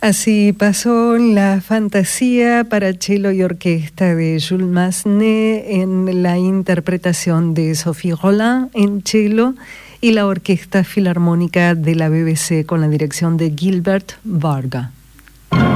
Así pasó la fantasía para cello y orquesta de Jules Massenet en la interpretación de Sophie Rolland en cello y la Orquesta Filarmónica de la BBC con la dirección de Gilbert Varga.